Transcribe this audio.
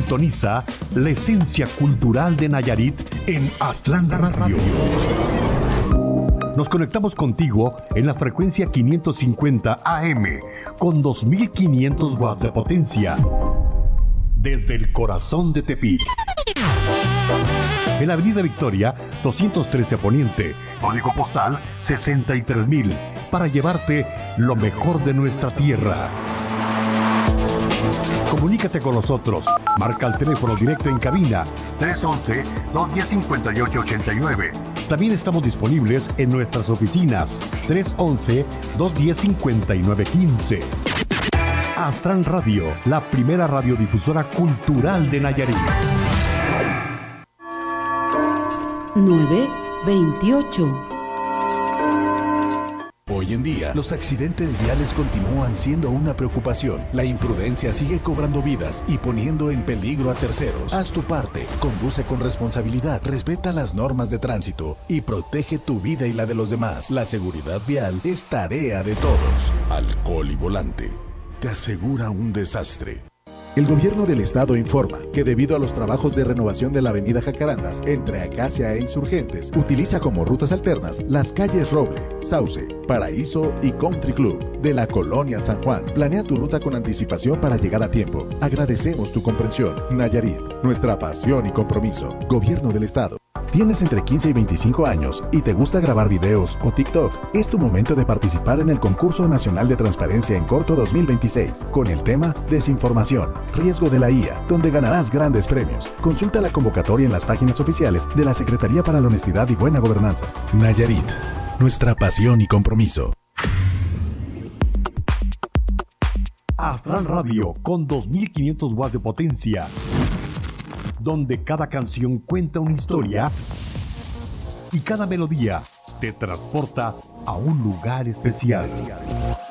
Sintoniza la esencia cultural de Nayarit en Aztlán Radio. Nos conectamos contigo en la frecuencia 550 AM con 2500 watts de potencia. Desde el corazón de Tepic. En la Avenida Victoria, 213 Poniente, código postal 63000, para llevarte lo mejor de nuestra tierra. Comunícate con nosotros. Marca el teléfono directo en cabina 311-210-5889. También estamos disponibles en nuestras oficinas 311-210-5915. Aztlán Radio, la primera radiodifusora cultural de Nayarit. 9:28. Hoy en día, los accidentes viales continúan siendo una preocupación. La imprudencia sigue cobrando vidas y poniendo en peligro a terceros. Haz tu parte, conduce con responsabilidad, respeta las normas de tránsito y protege tu vida y la de los demás. La seguridad vial es tarea de todos. Alcohol y volante te asegura un desastre. El gobierno del estado informa que debido a los trabajos de renovación de la avenida Jacarandas entre Acacia e Insurgentes, utiliza como rutas alternas las calles Roble, Sauce, Paraíso y Country Club de la Colonia San Juan. Planea tu ruta con anticipación para llegar a tiempo. Agradecemos tu comprensión. Nayarit, nuestra pasión y compromiso. Gobierno del estado. ¿Tienes entre 15 y 25 años y te gusta grabar videos o TikTok? Es tu momento de participar en el Concurso Nacional de Transparencia en Corto 2026 con el tema Desinformación, riesgo de la IA, donde ganarás grandes premios. Consulta la convocatoria en las páginas oficiales de la Secretaría para la Honestidad y Buena Gobernanza. Nayarit, nuestra pasión y compromiso. Aztlán Radio con 2500 watts de potencia, donde cada canción cuenta una historia y cada melodía te transporta a un lugar especial.